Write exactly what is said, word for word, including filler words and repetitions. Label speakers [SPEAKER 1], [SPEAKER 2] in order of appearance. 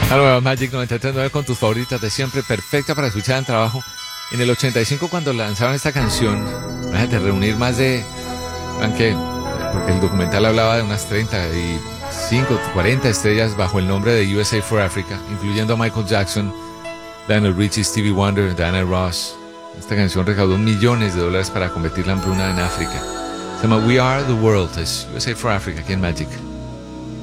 [SPEAKER 1] La nueva Magic noventa y tres punto nueve con tus favoritas de siempre, perfecta para escuchar en trabajo. En el ochenta y cinco, cuando lanzaron esta canción, imagínate, reunir más de, aunque, porque el documental hablaba de unas treinta y cinco, cuarenta estrellas bajo el nombre de U S A for Africa, incluyendo a Michael Jackson, Lionel Richie, Stevie Wonder, Diana Ross. Esta canción recaudó millones de dólares para convertir la hambruna en África. Se llama We Are the World, es U S A for Africa aquí en Magic.